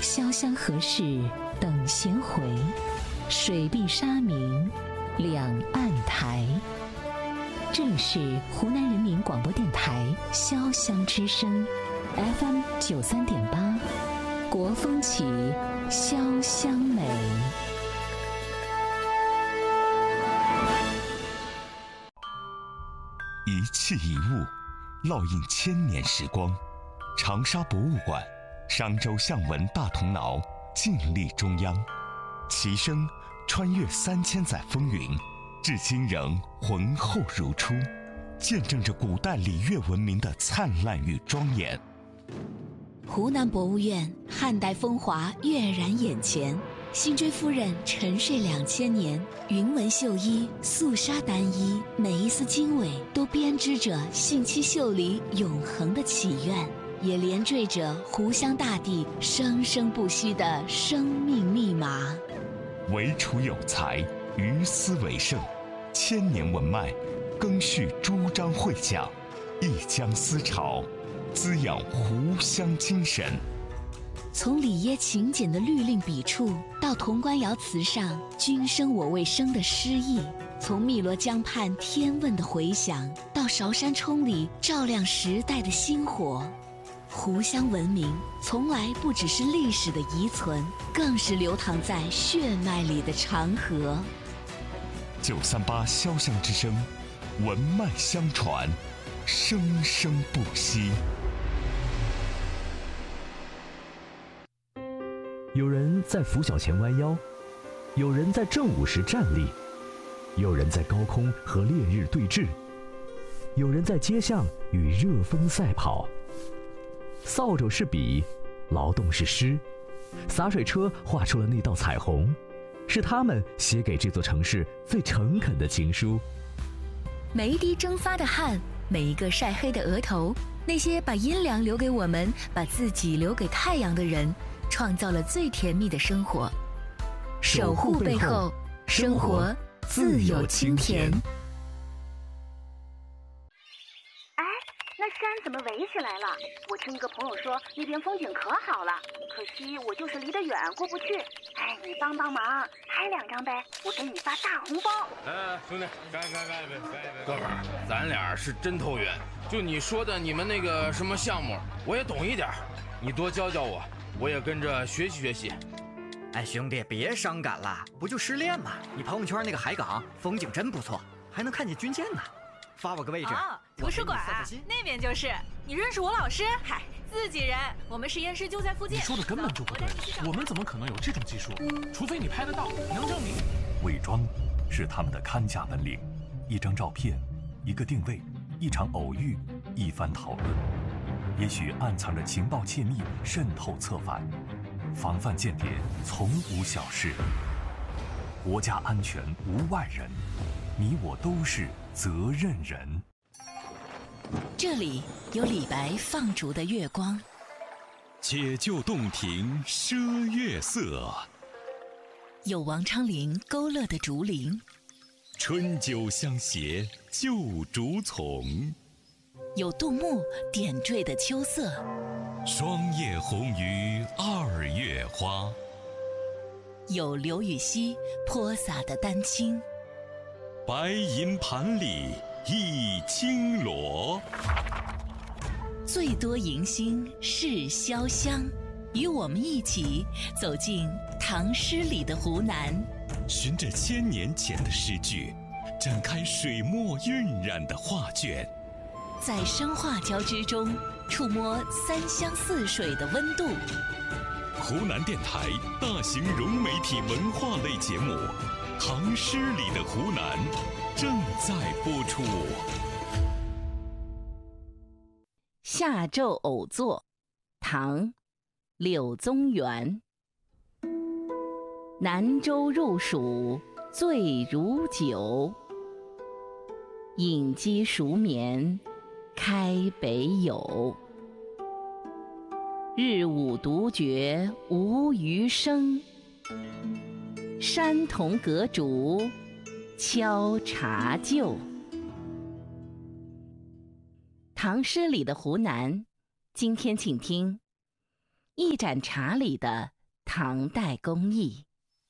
潇湘河市等闲回，水碧沙明两岸台。这里是湖南人民广播电台潇湘之声 FM 93.8，国风起，潇湘美。 一器一物，烙印千年时光。长沙博物馆、商周象纹大铜挠尽力中央，其声穿越3000载风云，至今仍浑厚如初，见证着古代礼乐文明的灿烂与庄严。 湖南博物院汉代风华跃然眼前，辛追夫人沉睡2000年，云纹绣衣、素纱单衣，每一丝经纬都编织着信息秀里永恒的祈愿，也连缀着湖湘大地生生不息的生命密码。 惟楚有才，于斯为盛，千年文脉，更续朱张会讲，一江思潮，滋养湖湘精神。 从里耶勤俭的律令笔触，到潼关窑瓷上君生我未生的诗意；从汨罗江畔天问的回响，到韶山冲里照亮时代的星火。湖湘文明从来不只是历史的遗存，更是流淌在血脉里的长河。 938潇湘之声，文脉相传，生生不息。 有人在拂晓前弯腰，有人在正午时站立，有人在高空和烈日对峙，有人在街巷与热风赛跑。扫帚是笔，劳动是诗，洒水车画出了那道彩虹，是他们写给这座城市最诚恳的情书。 每一滴蒸发的汗，每一个晒黑的额头，那些把阴凉留给我们，把自己留给太阳的人，创造了最甜蜜的生活。守护背后，生活自有清甜。 那山怎么围起来了？我听一个朋友说那边风景可好了，可惜我就是离得远过不去。哎，你帮帮忙，拍2张呗，我给你发大红包。 兄弟，干！哥们儿，咱俩是真投缘。就你说的你们那个什么项目，我也懂一点，你多教教我，我也跟着学习学习。 哎，兄弟，别伤感了，不就失恋吗？你朋友圈那个海港风景真不错，还能看见军舰呢。发我个位置。 图书馆那边就是。你认识我老师？嗨，自己人，我们实验室就在附近。 你说的根本就不对，我们怎么可能有这种技术？除非你拍得到，能证明。 伪装是他们的看家本领，一张照片，一个定位，一场偶遇，一番讨论，也许暗藏着情报窃密渗透策反，防范间谍从无小事，国家安全无外人，你我都是责任人。 这里有李白放逐的月光， 解救洞庭赊月色， 有王昌龄勾勒的竹林， 春酒相携旧竹丛， 有杜牧点缀的秋色， 霜叶红于2月花， 有刘禹锡泼洒的丹青， 白银盘里一青螺。 最多迎新是潇湘，与我们一起走进唐诗里的湖南， 循着1000年前的诗句，展开水墨晕染的画卷， 在声画交织中触摸3湘4水的温度。 湖南电台大型融媒体文化类节目《唐诗里的湖南》正在播出。 夏昼偶作，唐，柳宗元。南州入蜀醉如酒，饮鸡熟眠开北有。日午独觉无余声，山童阁主敲茶臼。唐诗里的湖南，今天请听一盏茶里的唐代工艺。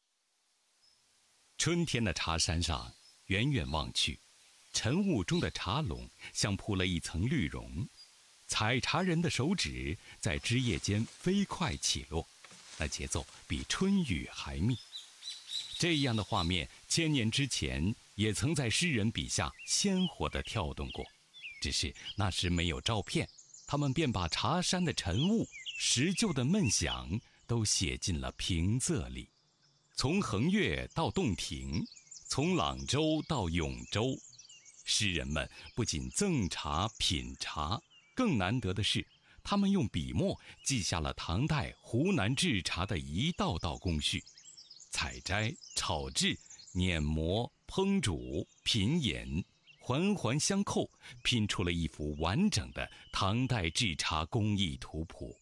春天的茶山上，远远望去，晨雾中的茶垄像铺了一层绿绒，采茶人的手指在枝叶间飞快起落，那节奏比春雨还密。这样的画面，1000年之前也曾在诗人笔下鲜活地跳动过，只是那时没有照片，他们便把茶山的晨雾、石臼的闷响都写进了平仄里。从横越到洞庭，从朗州到永州，诗人们不仅赠茶品茶，更难得的是，他们用笔墨记下了唐代湖南制茶的一道道工序：采摘、炒制、碾磨、烹煮、品饮，环环相扣，拼出了一幅完整的唐代制茶工艺图谱。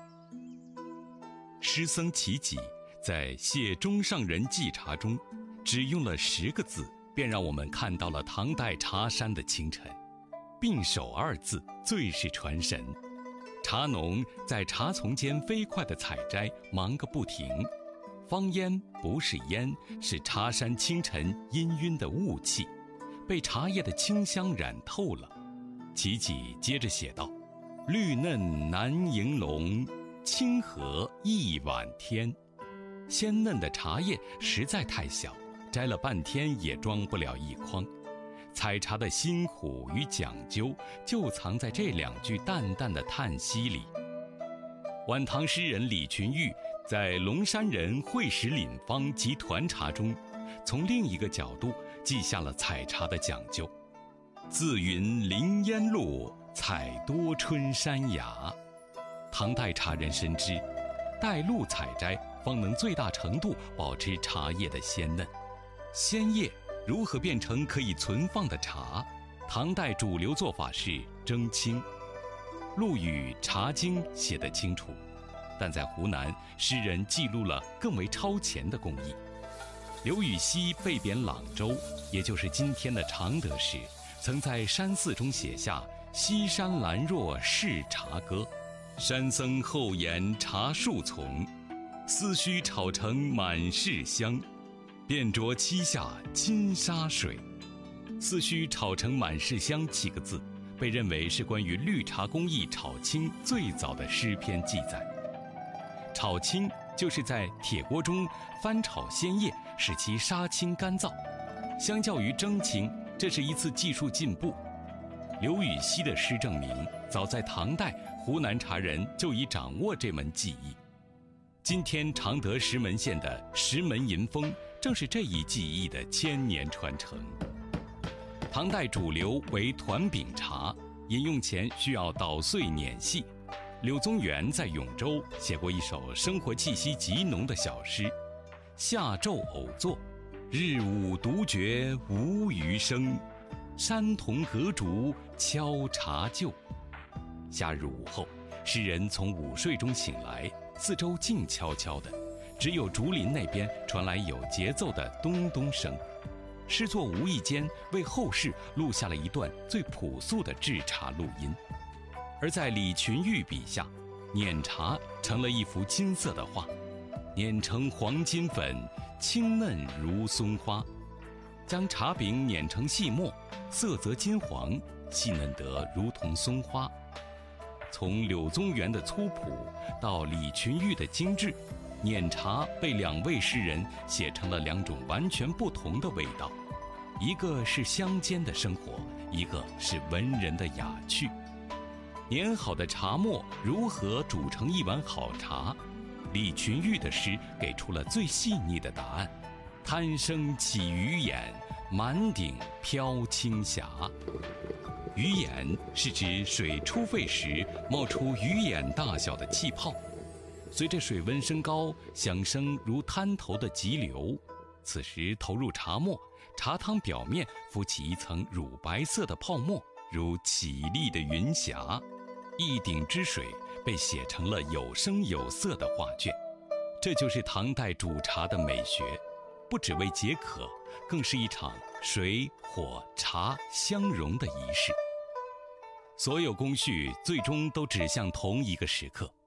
诗僧齐己在《谢中上人寄茶》中，只用了10个字，便让我们看到了唐代茶山的清晨。并手2字最是传神。茶农在茶丛间飞快地采摘，忙个不停。方烟不是烟，是茶山清晨氤氲的雾气，被茶叶的清香染透了。齐己接着写道：绿嫩难迎笼，清和一碗天。鲜嫩的茶叶实在太小，摘了半天也装不了一筐。采茶的辛苦与讲究，就藏在这2句淡淡的叹息里。晚唐诗人李群玉在《龙山人会食领方及团茶》中，从另一个角度记下了采茶的讲究：自云林烟路，采多春山崖。唐代茶人深知，带露采摘方能最大程度保持茶叶的鲜嫩。鲜叶如何变成可以存放的茶？唐代主流做法是蒸青。陆羽《茶经》写得清楚，但在湖南，诗人记录了更为超前的工艺。刘禹锡被贬朗州，也就是今天的常德时，曾在《山寺》中写下“西山兰若是茶歌，山僧后檐茶树丛，丝须炒成满室香，便着漆下金沙水”。丝须炒成满室香7个字，被认为是关于绿茶工艺炒青最早的诗篇记载。炒青就是在铁锅中翻炒鲜叶，使其杀青干燥。相较于蒸青，这是一次技术进步。刘禹锡的诗证明，早在唐代，湖南茶人就已掌握这门技艺。今天常德石门县的石门银峰，正是这一技艺的千年传承。唐代主流为团饼茶，饮用前需要捣碎碾细。柳宗元在永州写过一首生活气息极浓的小诗：夏昼偶作，日午独觉无余声，山童隔竹敲茶臼。夏日午后，诗人从午睡中醒来，四周静悄悄的，只有竹林那边传来有节奏的咚咚声。诗作无意间为后世录下了一段最朴素的制茶录音。而在李群玉笔下，碾茶成了一幅金色的画，碾成黄金粉，清嫩如松花。将茶饼碾成细末，色泽金黄，细嫩得如同松花。从柳宗元的粗朴到李群玉的精致，碾茶被2位诗人写成了2种完全不同的味道，一个是乡间的生活，一个是文人的雅趣。碾好的茶末如何煮成一碗好茶？李群玉的诗给出了最细腻的答案：贪生起鱼眼，满顶飘青霞。鱼眼是指水初沸时冒出鱼眼大小的气泡，随着水温升高，响声如滩头的急流。此时投入茶末，茶汤表面浮起一层乳白色的泡沫，如绮丽的云霞。一鼎之水被写成了有声有色的画卷。这就是唐代煮茶的美学，不只为解渴，更是一场水火茶相融的仪式。所有工序最终都指向同一个时刻，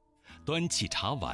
端起茶碗，